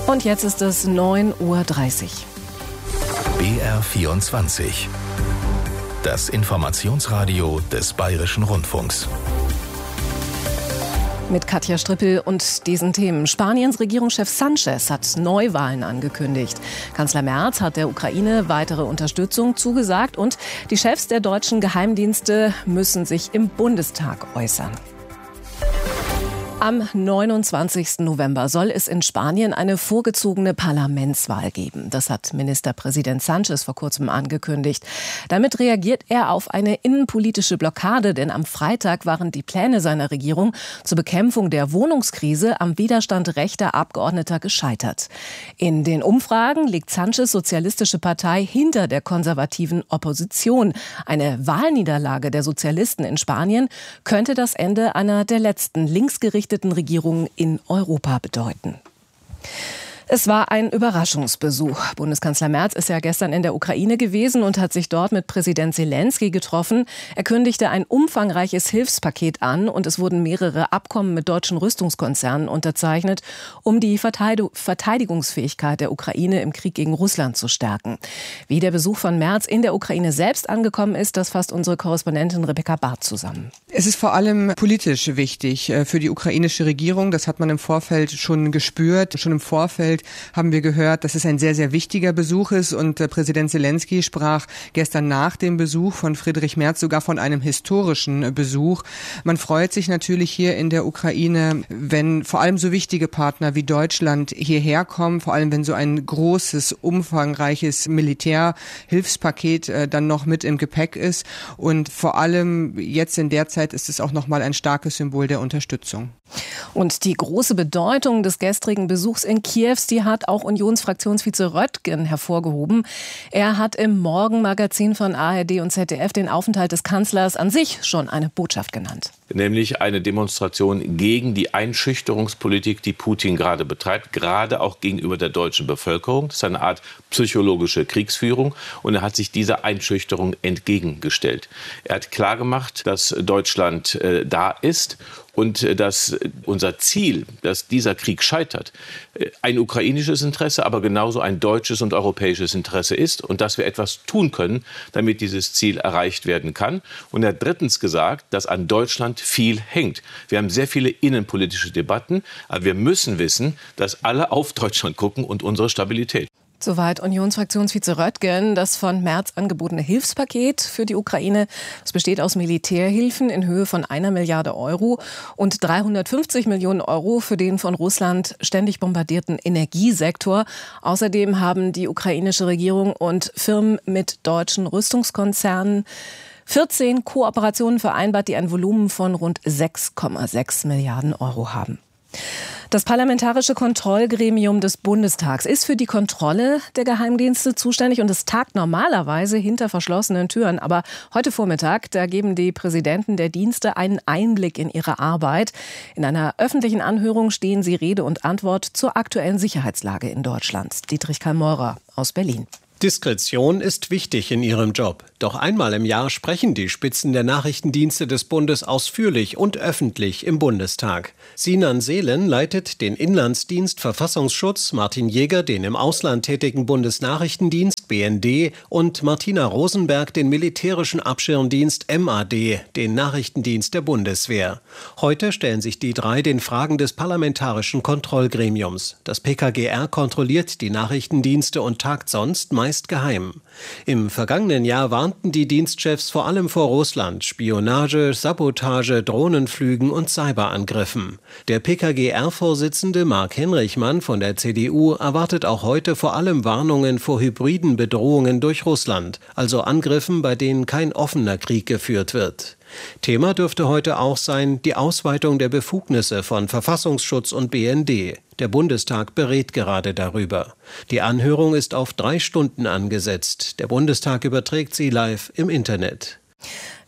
Und jetzt ist es 9:30 Uhr. BR24. Das Informationsradio des Bayerischen Rundfunks. Mit Katja Strippel und diesen Themen. Spaniens Regierungschef Sánchez hat Neuwahlen angekündigt. Kanzler Merz hat der Ukraine weitere Unterstützung zugesagt und die Chefs der deutschen Geheimdienste müssen sich im Bundestag äußern. Am 29. November soll es in Spanien eine vorgezogene Parlamentswahl geben. Das hat Ministerpräsident Sánchez vor kurzem angekündigt. Damit reagiert er auf eine innenpolitische Blockade, denn am Freitag waren die Pläne seiner Regierung zur Bekämpfung der Wohnungskrise am Widerstand rechter Abgeordneter gescheitert. In den Umfragen liegt Sánchez' Sozialistische Partei hinter der konservativen Opposition. Eine Wahlniederlage der Sozialisten in Spanien könnte das Ende einer der letzten linksgerichteten Regierungen in Europa bedeuten. Es war ein Überraschungsbesuch. Bundeskanzler Merz ist ja gestern in der Ukraine gewesen und hat sich dort mit Präsident Selenskyj getroffen. Er kündigte ein umfangreiches Hilfspaket an und es wurden mehrere Abkommen mit deutschen Rüstungskonzernen unterzeichnet, um die Verteidigungsfähigkeit der Ukraine im Krieg gegen Russland zu stärken. Wie der Besuch von Merz in der Ukraine selbst angekommen ist, das fasst unsere Korrespondentin Rebecca Barth zusammen. Es ist vor allem politisch wichtig für die ukrainische Regierung. Das hat man im Vorfeld schon gespürt. Schon im Vorfeld haben wir gehört, dass es ein sehr, sehr wichtiger Besuch ist. Und Präsident Selenskyj sprach gestern nach dem Besuch von Friedrich Merz sogar von einem historischen Besuch. Man freut sich natürlich hier in der Ukraine, wenn vor allem so wichtige Partner wie Deutschland hierher kommen, vor allem wenn so ein großes, umfangreiches Militärhilfspaket dann noch mit im Gepäck ist. Und vor allem jetzt in der Zeit ist es auch nochmal ein starkes Symbol der Unterstützung. Und die große Bedeutung des gestrigen Besuchs in Kiew, die hat auch Unionsfraktionsvize Röttgen hervorgehoben. Er hat im Morgenmagazin von ARD und ZDF den Aufenthalt des Kanzlers an sich schon eine Botschaft genannt. Nämlich eine Demonstration gegen die Einschüchterungspolitik, die Putin gerade betreibt, gerade auch gegenüber der deutschen Bevölkerung. Das ist eine Art psychologische Kriegsführung und er hat sich dieser Einschüchterung entgegengestellt. Er hat klargemacht, dass Deutschland da ist und dass unser Ziel, dass dieser Krieg scheitert, ein ukrainisches Interesse, aber genauso ein deutsches und europäisches Interesse ist und dass wir etwas tun können, damit dieses Ziel erreicht werden kann. Und er hat drittens gesagt, dass an Deutschland viel hängt. Wir haben sehr viele innenpolitische Debatten, aber wir müssen wissen, dass alle auf Deutschland gucken und unsere Stabilität. Soweit Unionsfraktionsvize Röttgen. Das von Merz angebotene Hilfspaket für die Ukraine, das besteht aus Militärhilfen in Höhe von 1 Milliarde Euro und 350 Millionen Euro für den von Russland ständig bombardierten Energiesektor. Außerdem haben die ukrainische Regierung und Firmen mit deutschen Rüstungskonzernen 14 Kooperationen vereinbart, die ein Volumen von rund 6,6 Milliarden Euro haben. Das Parlamentarische Kontrollgremium des Bundestags ist für die Kontrolle der Geheimdienste zuständig und es tagt normalerweise hinter verschlossenen Türen. Aber heute Vormittag, da geben die Präsidenten der Dienste einen Einblick in ihre Arbeit. In einer öffentlichen Anhörung stehen sie Rede und Antwort zur aktuellen Sicherheitslage in Deutschland. Dietrich Kalmeurer aus Berlin. Diskretion ist wichtig in ihrem Job. Doch einmal im Jahr sprechen die Spitzen der Nachrichtendienste des Bundes ausführlich und öffentlich im Bundestag. Sinan Seelen leitet den Inlandsdienst Verfassungsschutz, Martin Jäger den im Ausland tätigen Bundesnachrichtendienst BND und Martina Rosenberg den militärischen Abschirmdienst MAD, den Nachrichtendienst der Bundeswehr. Heute stellen sich die drei den Fragen des Parlamentarischen Kontrollgremiums. Das PKGR kontrolliert die Nachrichtendienste und tagt sonst meist geheim. Im vergangenen Jahr warnten die Dienstchefs vor allem vor Russland, Spionage, Sabotage, Drohnenflügen und Cyberangriffen. Der PKGR-Vorsitzende Marc Henrichmann von der CDU erwartet auch heute vor allem Warnungen vor hybriden Bedrohungen durch Russland, also Angriffen, bei denen kein offener Krieg geführt wird. Thema dürfte heute auch sein, die Ausweitung der Befugnisse von Verfassungsschutz und BND. Der Bundestag berät gerade darüber. Die Anhörung ist auf 3 Stunden angesetzt. Der Bundestag überträgt sie live im Internet.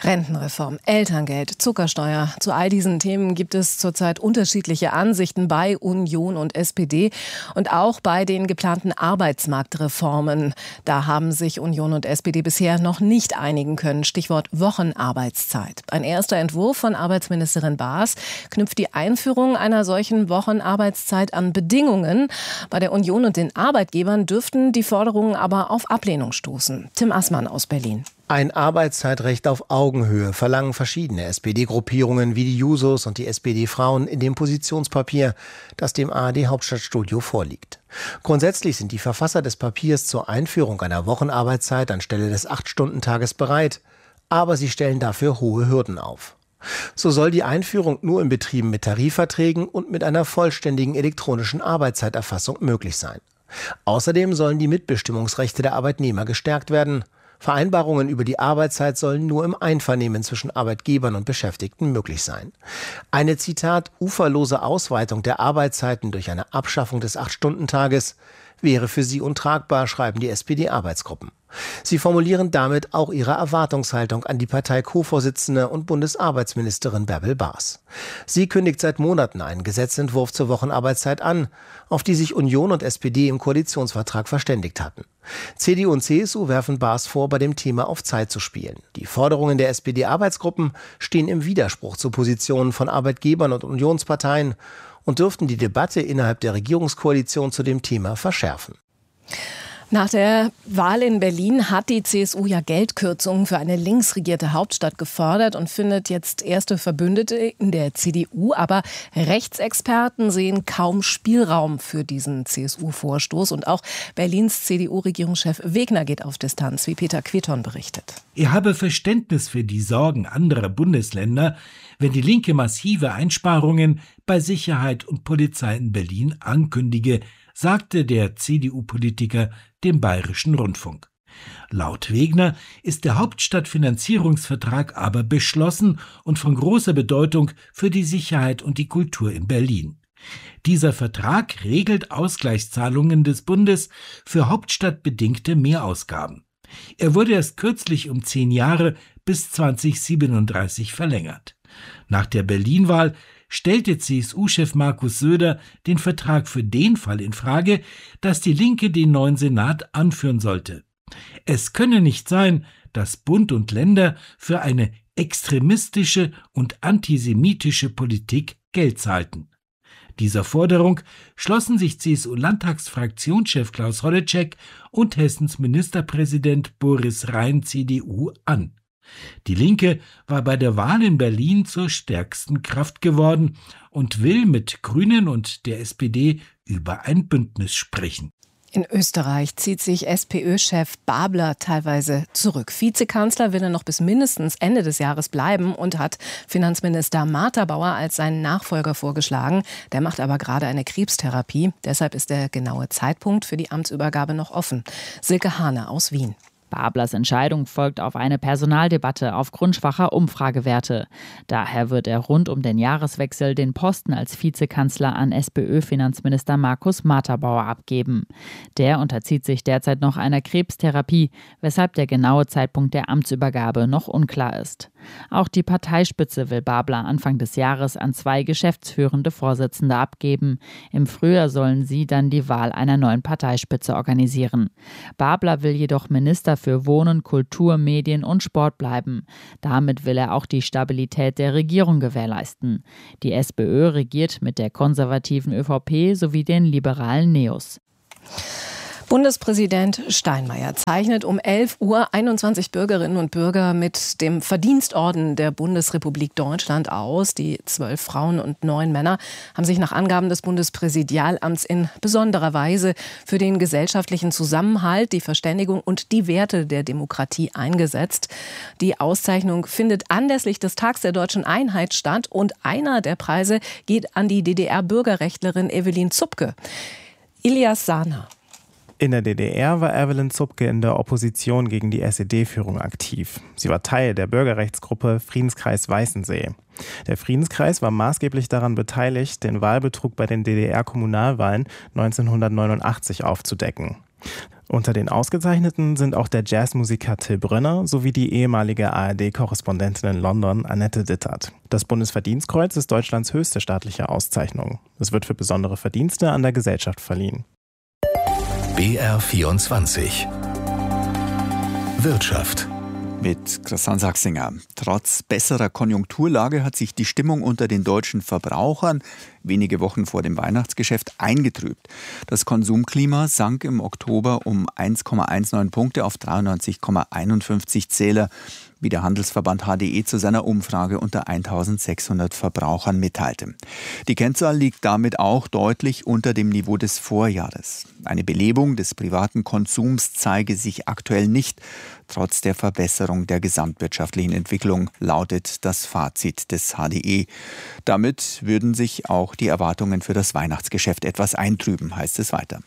Rentenreform, Elterngeld, Zuckersteuer. Zu all diesen Themen gibt es zurzeit unterschiedliche Ansichten bei Union und SPD und auch bei den geplanten Arbeitsmarktreformen. Da haben sich Union und SPD bisher noch nicht einigen können. Stichwort Wochenarbeitszeit. Ein erster Entwurf von Arbeitsministerin Baas knüpft die Einführung einer solchen Wochenarbeitszeit an Bedingungen. Bei der Union und den Arbeitgebern dürften die Forderungen aber auf Ablehnung stoßen. Tim Assmann aus Berlin. Ein Arbeitszeitrecht auf Augenhöhe verlangen verschiedene SPD-Gruppierungen wie die Jusos und die SPD-Frauen in dem Positionspapier, das dem ARD-Hauptstadtstudio vorliegt. Grundsätzlich sind die Verfasser des Papiers zur Einführung einer Wochenarbeitszeit anstelle des 8-Stunden-Tages bereit, aber sie stellen dafür hohe Hürden auf. So soll die Einführung nur in Betrieben mit Tarifverträgen und mit einer vollständigen elektronischen Arbeitszeiterfassung möglich sein. Außerdem sollen die Mitbestimmungsrechte der Arbeitnehmer gestärkt werden. Vereinbarungen über die Arbeitszeit sollen nur im Einvernehmen zwischen Arbeitgebern und Beschäftigten möglich sein. Eine, Zitat, uferlose Ausweitung der Arbeitszeiten durch eine Abschaffung des 8-Stunden-Tages wäre für sie untragbar, schreiben die SPD-Arbeitsgruppen. Sie formulieren damit auch ihre Erwartungshaltung an die Partei-Co-Vorsitzende und Bundesarbeitsministerin Bärbel Baas. Sie kündigt seit Monaten einen Gesetzentwurf zur Wochenarbeitszeit an, auf die sich Union und SPD im Koalitionsvertrag verständigt hatten. CDU und CSU werfen Baas vor, bei dem Thema auf Zeit zu spielen. Die Forderungen der SPD-Arbeitsgruppen stehen im Widerspruch zu Positionen von Arbeitgebern und Unionsparteien und dürften die Debatte innerhalb der Regierungskoalition zu dem Thema verschärfen. Nach der Wahl in Berlin hat die CSU ja Geldkürzungen für eine linksregierte Hauptstadt gefordert und findet jetzt erste Verbündete in der CDU. Aber Rechtsexperten sehen kaum Spielraum für diesen CSU-Vorstoß. Und auch Berlins CDU-Regierungschef Wegner geht auf Distanz, wie Peter Queton berichtet. Er habe Verständnis für die Sorgen anderer Bundesländer, wenn die Linke massive Einsparungen bei Sicherheit und Polizei in Berlin ankündige, sagte der CDU-Politiker dem Bayerischen Rundfunk. Laut Wegner ist der Hauptstadtfinanzierungsvertrag aber beschlossen und von großer Bedeutung für die Sicherheit und die Kultur in Berlin. Dieser Vertrag regelt Ausgleichszahlungen des Bundes für hauptstadtbedingte Mehrausgaben. Er wurde erst kürzlich um 10 Jahre bis 2037 verlängert. Nach der Berlin-Wahl stellte CSU-Chef Markus Söder den Vertrag für den Fall in Frage, dass die Linke den neuen Senat anführen sollte. Es könne nicht sein, dass Bund und Länder für eine extremistische und antisemitische Politik Geld zahlten. Dieser Forderung schlossen sich CSU-Landtagsfraktionschef Klaus Holleczek und Hessens Ministerpräsident Boris Rhein CDU an. Die Linke war bei der Wahl in Berlin zur stärksten Kraft geworden und will mit Grünen und der SPD über ein Bündnis sprechen. In Österreich zieht sich SPÖ-Chef Babler teilweise zurück. Vizekanzler will er noch bis mindestens Ende des Jahres bleiben und hat Finanzminister Martha-Bauer als seinen Nachfolger vorgeschlagen. Der macht aber gerade eine Krebstherapie. Deshalb ist der genaue Zeitpunkt für die Amtsübergabe noch offen. Silke Hahne aus Wien. Bablers Entscheidung folgt auf eine Personaldebatte aufgrund schwacher Umfragewerte. Daher wird er rund um den Jahreswechsel den Posten als Vizekanzler an SPÖ-Finanzminister Markus Martha-Bauer abgeben. Der unterzieht sich derzeit noch einer Krebstherapie, weshalb der genaue Zeitpunkt der Amtsübergabe noch unklar ist. Auch die Parteispitze will Babler Anfang des Jahres an 2 geschäftsführende Vorsitzende abgeben. Im Frühjahr sollen sie dann die Wahl einer neuen Parteispitze organisieren. Babler will jedoch Minister für Wohnen, Kultur, Medien und Sport bleiben. Damit will er auch die Stabilität der Regierung gewährleisten. Die SPÖ regiert mit der konservativen ÖVP sowie den liberalen NEOS. Bundespräsident Steinmeier zeichnet um 11 Uhr 21 Bürgerinnen und Bürger mit dem Verdienstorden der Bundesrepublik Deutschland aus. Die 12 Frauen und 9 Männer haben sich nach Angaben des Bundespräsidialamts in besonderer Weise für den gesellschaftlichen Zusammenhalt, die Verständigung und die Werte der Demokratie eingesetzt. Die Auszeichnung findet anlässlich des Tags der Deutschen Einheit statt und einer der Preise geht an die DDR-Bürgerrechtlerin Evelyn Zupke. Ilias Sahner. In der DDR war Evelyn Zupke in der Opposition gegen die SED-Führung aktiv. Sie war Teil der Bürgerrechtsgruppe Friedenskreis Weißensee. Der Friedenskreis war maßgeblich daran beteiligt, den Wahlbetrug bei den DDR-Kommunalwahlen 1989 aufzudecken. Unter den Ausgezeichneten sind auch der Jazzmusiker Till Brönner sowie die ehemalige ARD-Korrespondentin in London Annette Dittert. Das Bundesverdienstkreuz ist Deutschlands höchste staatliche Auszeichnung. Es wird für besondere Verdienste an der Gesellschaft verliehen. BR24 Wirtschaft. Mit Christian Sachsinger. Trotz besserer Konjunkturlage hat sich die Stimmung unter den deutschen Verbrauchern wenige Wochen vor dem Weihnachtsgeschäft eingetrübt. Das Konsumklima sank im Oktober um 1,19 Punkte auf 93,51 Zähler, wie der Handelsverband HDE zu seiner Umfrage unter 1.600 Verbrauchern mitteilte. Die Kennzahl liegt damit auch deutlich unter dem Niveau des Vorjahres. Eine Belebung des privaten Konsums zeige sich aktuell nicht, trotz der Verbesserung der gesamtwirtschaftlichen Entwicklung, lautet das Fazit des HDE. Damit würden sich auch die Erwartungen für das Weihnachtsgeschäft etwas eintrüben, heißt es weiter.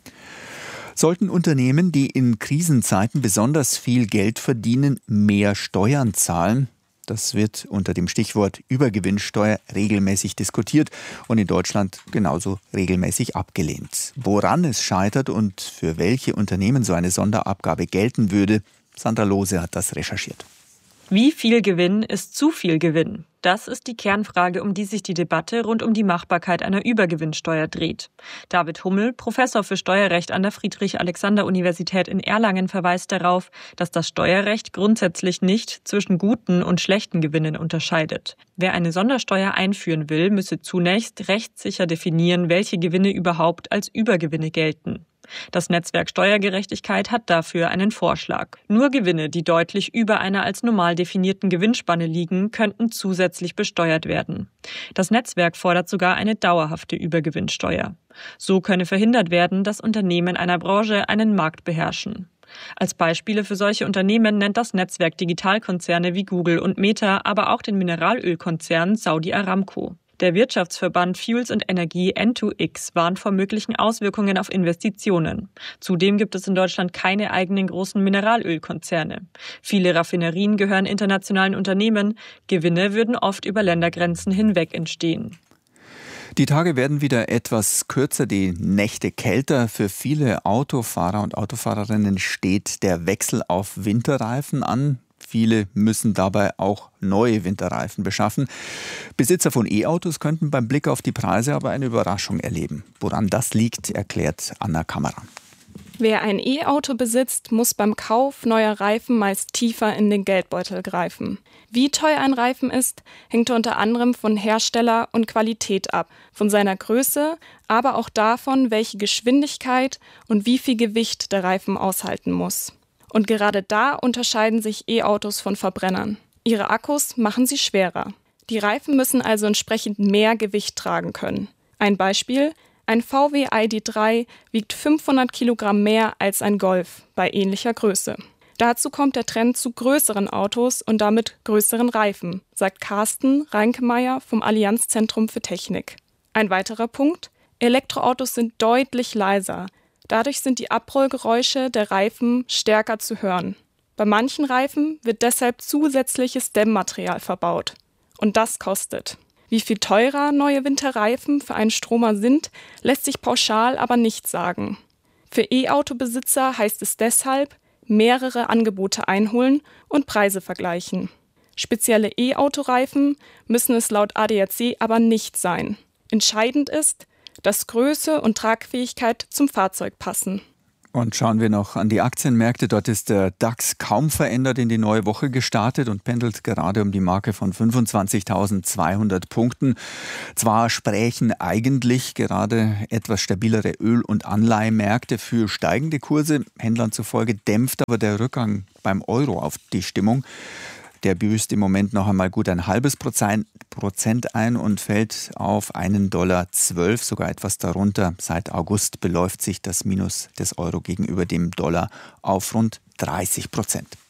Sollten Unternehmen, die in Krisenzeiten besonders viel Geld verdienen, mehr Steuern zahlen? Das wird unter dem Stichwort Übergewinnsteuer regelmäßig diskutiert und in Deutschland genauso regelmäßig abgelehnt. Woran es scheitert und für welche Unternehmen so eine Sonderabgabe gelten würde, Sandra Lohse hat das recherchiert. Wie viel Gewinn ist zu viel Gewinn? Das ist die Kernfrage, um die sich die Debatte rund um die Machbarkeit einer Übergewinnsteuer dreht. David Hummel, Professor für Steuerrecht an der Friedrich-Alexander-Universität in Erlangen, verweist darauf, dass das Steuerrecht grundsätzlich nicht zwischen guten und schlechten Gewinnen unterscheidet. Wer eine Sondersteuer einführen will, müsse zunächst rechtssicher definieren, welche Gewinne überhaupt als Übergewinne gelten. Das Netzwerk Steuergerechtigkeit hat dafür einen Vorschlag. Nur Gewinne, die deutlich über einer als normal definierten Gewinnspanne liegen, könnten zusätzlich besteuert werden. Das Netzwerk fordert sogar eine dauerhafte Übergewinnsteuer. So könne verhindert werden, dass Unternehmen einer Branche einen Markt beherrschen. Als Beispiele für solche Unternehmen nennt das Netzwerk Digitalkonzerne wie Google und Meta, aber auch den Mineralölkonzern Saudi Aramco. Der Wirtschaftsverband Fuels und Energie N2X warnt vor möglichen Auswirkungen auf Investitionen. Zudem gibt es in Deutschland keine eigenen großen Mineralölkonzerne. Viele Raffinerien gehören internationalen Unternehmen. Gewinne würden oft über Ländergrenzen hinweg entstehen. Die Tage werden wieder etwas kürzer, die Nächte kälter. Für viele Autofahrer und Autofahrerinnen steht der Wechsel auf Winterreifen an. Viele müssen dabei auch neue Winterreifen beschaffen. Besitzer von E-Autos könnten beim Blick auf die Preise aber eine Überraschung erleben. Woran das liegt, erklärt Anna Kammerer. Wer ein E-Auto besitzt, muss beim Kauf neuer Reifen meist tiefer in den Geldbeutel greifen. Wie teuer ein Reifen ist, hängt unter anderem von Hersteller und Qualität ab, von seiner Größe, aber auch davon, welche Geschwindigkeit und wie viel Gewicht der Reifen aushalten muss. Und gerade da unterscheiden sich E-Autos von Verbrennern. Ihre Akkus machen sie schwerer. Die Reifen müssen also entsprechend mehr Gewicht tragen können. Ein Beispiel: Ein VW ID.3 wiegt 500 Kilogramm mehr als ein Golf bei ähnlicher Größe. Dazu kommt der Trend zu größeren Autos und damit größeren Reifen, sagt Carsten Reinkemeyer vom Allianzzentrum für Technik. Ein weiterer Punkt: Elektroautos sind deutlich leiser. Dadurch sind die Abrollgeräusche der Reifen stärker zu hören. Bei manchen Reifen wird deshalb zusätzliches Dämmmaterial verbaut. Und das kostet. Wie viel teurer neue Winterreifen für einen Stromer sind, lässt sich pauschal aber nicht sagen. Für E-Auto-Besitzer heißt es deshalb, mehrere Angebote einholen und Preise vergleichen. Spezielle E-Auto-Reifen müssen es laut ADAC aber nicht sein. Entscheidend ist, dass Größe und Tragfähigkeit zum Fahrzeug passen. Und schauen wir noch an die Aktienmärkte. Dort ist der DAX kaum verändert in die neue Woche gestartet und pendelt gerade um die Marke von 25.200 Punkten. Zwar sprächen eigentlich gerade etwas stabilere Öl- und Anleihenmärkte für steigende Kurse. Händlern zufolge dämpft aber der Rückgang beim Euro auf die Stimmung. Der büßt im Moment noch einmal gut ein halbes Prozent ein und fällt auf $1,12, sogar etwas darunter. Seit August beläuft sich das Minus des Euro gegenüber dem Dollar auf rund 30%.